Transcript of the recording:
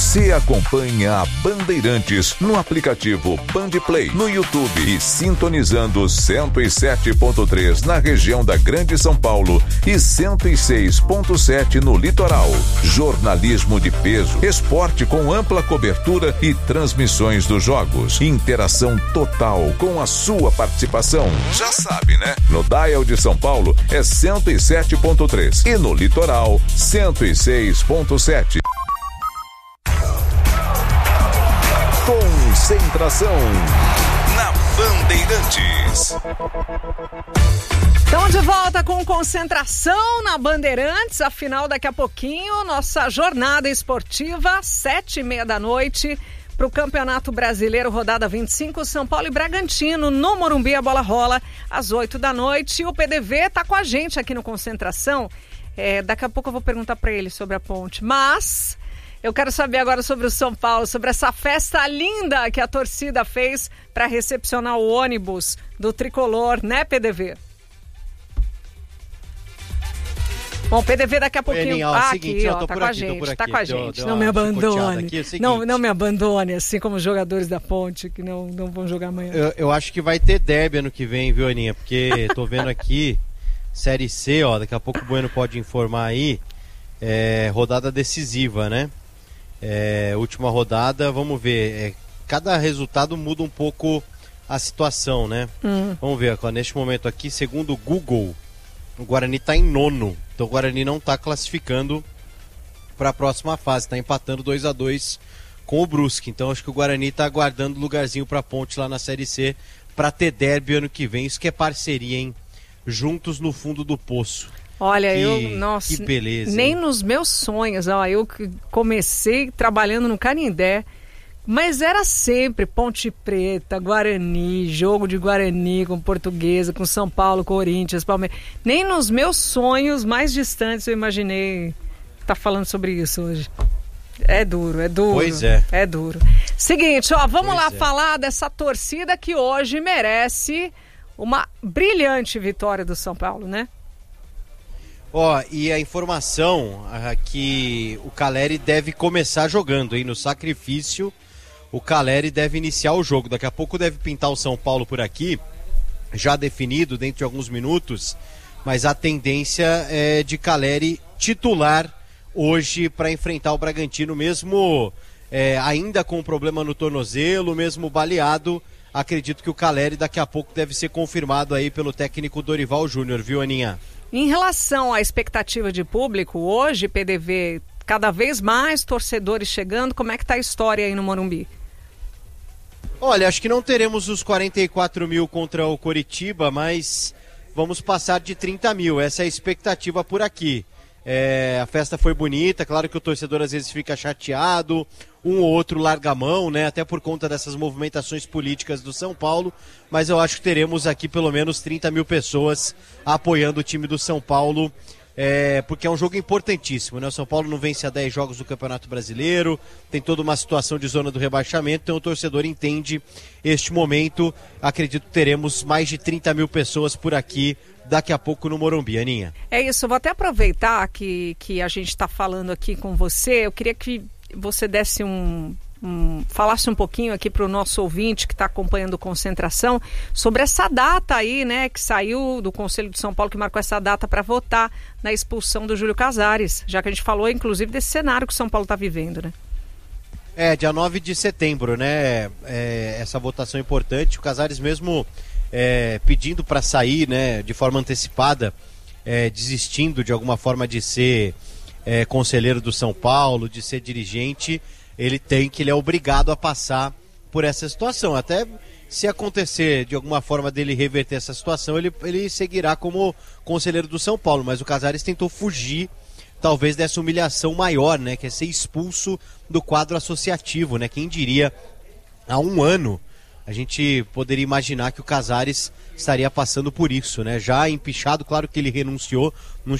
Você acompanha a Bandeirantes no aplicativo Bandplay, no YouTube e sintonizando 107.3 na região da Grande São Paulo e 106.7 no litoral. Jornalismo de peso, esporte com ampla cobertura e transmissões dos jogos. Interação total com a sua participação. Já sabe, né? No dial de São Paulo é 107.3 e no litoral 106.7. Concentração na Bandeirantes. Estamos de volta com Concentração na Bandeirantes. Afinal, daqui a pouquinho, nossa jornada esportiva, 7h30 da noite, para o Campeonato Brasileiro, rodada 25, São Paulo e Bragantino. No Morumbi, a bola rola às 8 da noite. E o PDV está com a gente aqui no Concentração. Daqui a pouco eu vou perguntar para ele sobre a ponte. Mas eu quero saber agora sobre o São Paulo, sobre essa festa linda que a torcida fez para recepcionar o ônibus do Tricolor, né, PDV? Bom, PDV daqui a pouquinho. Seguinte, aqui, tá com a gente, tá com a gente. Não me abandone. Não me abandone, assim como os jogadores da Ponte, que não vão jogar amanhã. Eu acho que vai ter derby ano que vem, viu, Aninha? Porque tô vendo aqui, Série C, daqui a pouco o Bueno pode informar aí, rodada decisiva, né? Última rodada, vamos ver. Cada resultado muda um pouco a situação, né? Vamos ver, neste momento aqui, segundo o Google, o Guarani está em 9º. Então o Guarani não está classificando para a próxima fase. Está empatando 2-2 com o Brusque. Então acho que o Guarani está aguardando lugarzinho para a Ponte lá na Série C para ter derby ano que vem. Isso que é parceria, hein? Juntos no fundo do poço. Olha, que beleza. Nem hein? nos meus sonhos. Eu comecei trabalhando no Canindé. Mas era sempre Ponte Preta, Guarani, jogo de Guarani com Portuguesa, com São Paulo, Corinthians, Palmeiras. Nem nos meus sonhos mais distantes eu imaginei estar falando sobre isso hoje. É duro. Pois é. É duro. Seguinte, vamos lá falar dessa torcida que hoje merece uma brilhante vitória do São Paulo, né? E a informação que o Caleri deve começar jogando, hein? No sacrifício, o Caleri deve iniciar o jogo. Daqui a pouco deve pintar o São Paulo por aqui, já definido dentro de alguns minutos, mas a tendência é de Caleri titular hoje para enfrentar o Bragantino, mesmo ainda com um problema no tornozelo, mesmo baleado. Acredito que o Caleri daqui a pouco deve ser confirmado aí pelo técnico Dorival Júnior, viu, Aninha? Em relação à expectativa de público, hoje, PDV, cada vez mais torcedores chegando, como é que tá a história aí no Morumbi? Olha, acho que não teremos os 44 mil contra o Coritiba, mas vamos passar de 30 mil, essa é a expectativa por aqui. A festa foi bonita, claro que o torcedor às vezes fica chateado, um ou outro larga a mão, né? Até por conta dessas movimentações políticas do São Paulo, mas eu acho que teremos aqui pelo menos 30 mil pessoas apoiando o time do São Paulo, porque é um jogo importantíssimo, né? O São Paulo não vence há 10 jogos do Campeonato Brasileiro, tem toda uma situação de zona do rebaixamento, então o torcedor entende este momento. Acredito que teremos mais de 30 mil pessoas por aqui daqui a pouco no Morumbi, Aninha. É isso, eu vou até aproveitar que a gente está falando aqui com você. Eu queria que você desse falasse um pouquinho aqui para o nosso ouvinte que está acompanhando Concentração sobre essa data aí, né, que saiu do Conselho de São Paulo, que marcou essa data para votar na expulsão do Júlio Casares, já que a gente falou inclusive desse cenário que o São Paulo está vivendo, né? Dia 9 de setembro, né, essa votação importante, o Casares mesmo pedindo para sair, né, de forma antecipada, desistindo de alguma forma de ser conselheiro do São Paulo, de ser dirigente, ele é obrigado a passar por essa situação. Até se acontecer de alguma forma dele reverter essa situação, ele seguirá como conselheiro do São Paulo, mas o Casares tentou fugir talvez dessa humilhação maior, né, que é ser expulso do quadro associativo, né? Quem diria, há um ano a gente poderia imaginar que o Casares estaria passando por isso, né? Já empichado, claro que ele renunciou, não